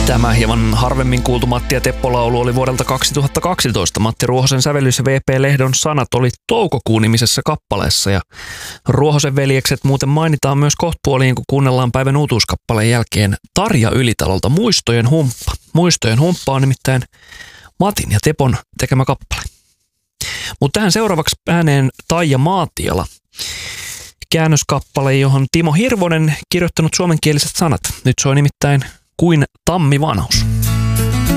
Tämä hieman harvemmin kuultu Matti ja Teppo-laulu oli vuodelta 2012. Matti Ruohosen sävellys ja V.P. Lehdon sanat oli Toukokuun-nimisessä kappaleessa. Ja Ruohosen veljekset muuten mainitaan myös kohtapuoliin, kun kuunnellaan päivän uutuuskappaleen jälkeen Tarja Ylitalolta Muistojen humppa. Muistojen humppa on nimittäin Matin ja Tepon tekemä kappale. Mutta tähän seuraavaksi ääneen Taija Maatiala. Käännöskappale, johon Timo Hirvonen kirjoittanut suomenkieliset sanat. Nyt se on nimittäin Kuin tammi vanhus.